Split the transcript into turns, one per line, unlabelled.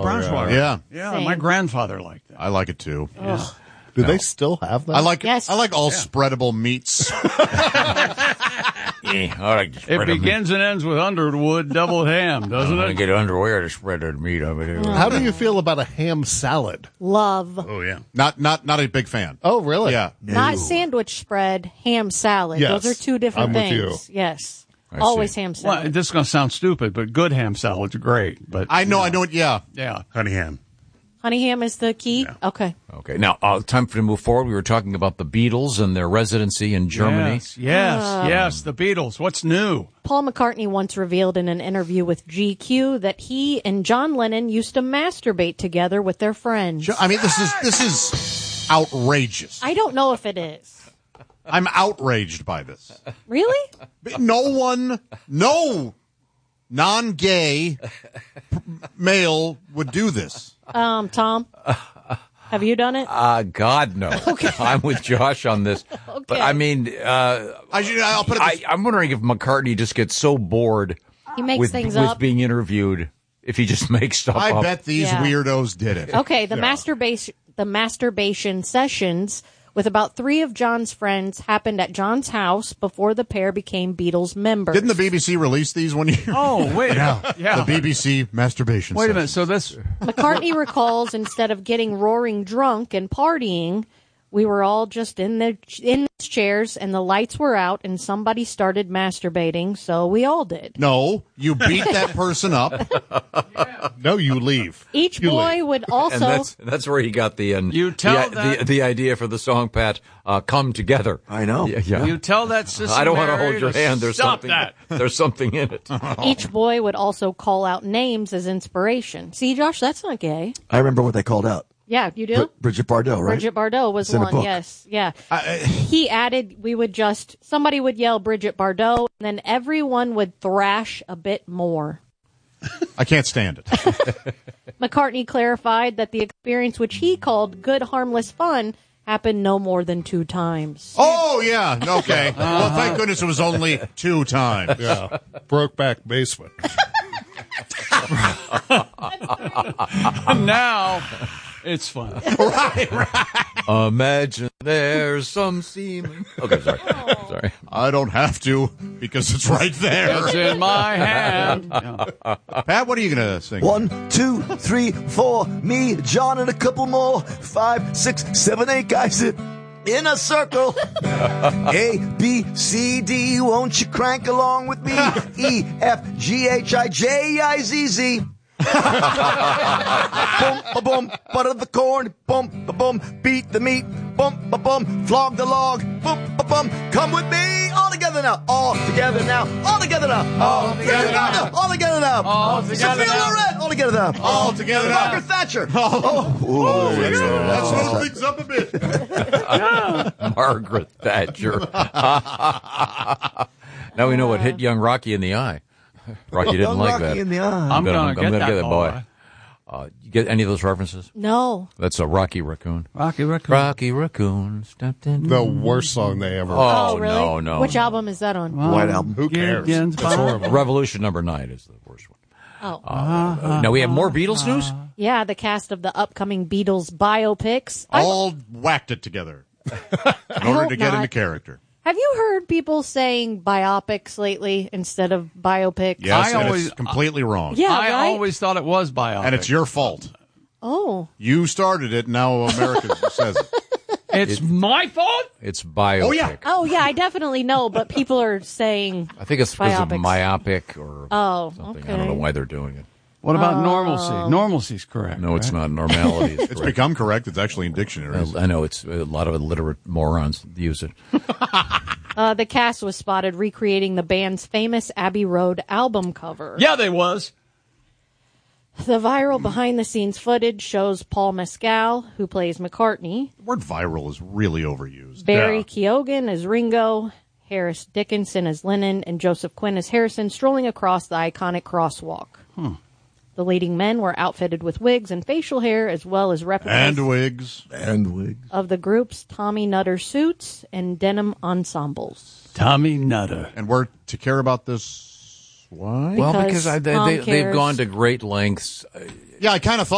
Crosswire.
Yeah.
Yeah,
Same.
my grandfather liked that.
I like it too.
Yeah.
Do they still have that?
I like
Yes.
I like all spreadable meats.
Yeah, I like to
It
spread 'em.
begins and ends with Underwood doubled ham, doesn't
I
it?
get underwear to spread the meat of it.
How do you feel about a ham salad?
Love.
Oh, yeah.
Not a big fan.
Oh, really?
Yeah.
Not sandwich spread, ham salad.
Yes.
Those are two different
I'm with
things. Yes.
I
Always
see.
ham
Well,
salad.
this is going to sound stupid, but good ham salad's great. But
I know it. Yeah.
yeah.
Honey ham.
Honey ham is the key? Okay.
Okay, now time for to move forward. We were talking about the Beatles and their residency in Germany.
Yes, the Beatles. What's new?
Paul McCartney once revealed in an interview with GQ that he and John Lennon used to masturbate together with their friends.
I mean, this is outrageous.
I don't know if it is.
I'm outraged by this.
Really?
No non-gay male would do this.
Tom? Have you done it?
God, no.
Okay.
I'm with Josh on this.
Okay.
But, I mean,
I'll put it.
I'm wondering if McCartney just gets so bored
He makes
with
things up.
being interviewed, if he just makes stuff
I
up.
bet these
Yeah.
weirdos did it.
Okay, the masturbation sessions with about 3 of John's friends happened at John's house before the pair became Beatles members.
Didn't the BBC release these one year?
Oh, wait. yeah.
The BBC masturbation.
Wait a minute.
session.
So this.
McCartney recalls instead of getting roaring drunk and partying, we were all just in the chairs and the lights were out and somebody started masturbating, so we all did.
No, you beat that person up.
No, you leave.
Each
You
boy
leave.
would
And
also
that's where he got the
You tell that-
the idea for the song, Pat, Come Together.
I know.
Yeah.
You tell that sister
I don't want to
Mary
hold your hand. There's
stop
something.
that.
There's something in it.
each boy would also call out names as inspiration. See, Josh, that's not gay.
I remember what they called out.
Yeah, you do?
Bridget Bardot, right?
Bridget Bardot was
It's in a
one,
book.
yes. Yeah. He added, somebody would yell Bridget Bardot, and then everyone would thrash a bit more.
I can't stand it.
McCartney clarified that the experience, which he called good, harmless fun, happened no more than 2 times.
Oh yeah, okay. Well, thank goodness it was only 2 times.
Yeah. Brokeback Basement.
Now it's fun.
Imagine there's some semen. Okay, sorry.
I don't have to because it's right there.
It's in my hand. Yeah.
Pat, what are you gonna sing?
1, 2, 3, 4. Me, John, and a couple more. 5, 6, 7, 8 guys in a circle. A, B, C, D. Won't you crank along with me? E, F, G, H, I, J, I, Z, Z. Boom, ba boom, butter the corn, boom, ba boom, beat the meat, boom, ba boom, flog the log, boom, ba boom, come with me, all together now, all together now, all together now, all together now, all together now,
All together
Sophia
now.
Loren, all together now,
All together now.
Margaret Thatcher,
That's what things up a bit.
Margaret Thatcher. Now we know what hit young Rocky in the eye. Rocky didn't
Young
like
Rocky
that.
in the eye.
I'm gonna get that
boy.
boy.
You get any of those references?
No.
That's a Rocky Raccoon.
Rocky Raccoon.
Rocky Raccoon stepped in.
The worst song they ever.
Oh,
really?
no.
Which album is that on?
White Album.
Who cares?
Begins
It's
by-
horrible.
Revolution number 9 is the worst one.
Oh.
Now we have more Beatles news?
Yeah, the cast of the upcoming Beatles biopics.
All whacked it together in order
hope
to get
not.
into character.
Have you heard people saying biopics lately instead of biopics?
Yes,
I
and
always-
it's completely wrong.
Yeah,
I
right?
always thought it was biopic.
And it's your fault.
Oh.
You started it, now America says it.
It's my fault?
It's biopic.
Oh, yeah.
Oh, yeah, I definitely know, but people are saying
I think it's because of
Biopics.
myopic or
Oh,
something.
okay.
I don't know why they're doing it.
What about normalcy? Normalcy's correct.
No, it's
right?
not. Normality is
It's
correct.
become correct. It's actually in dictionaries.
I know it's a lot of illiterate morons use it.
the cast was spotted recreating the band's famous Abbey Road album cover.
Yeah, they was.
The viral behind-the-scenes footage shows Paul Mescal, who plays McCartney,
The word viral is really overused.
Barry Keoghan as Ringo, Harris Dickinson as Lennon, and Joseph Quinn as Harrison strolling across the iconic crosswalk. The leading men were outfitted with wigs and facial hair, as well as replicas
And wigs.
And wigs.
of the group's Tommy Nutter suits and denim ensembles.
Tommy Nutter.
And we're to care about this. Why?
Well,
Because
because
Tom
they've
cares.
gone to great lengths.
Yeah, I kind of thought.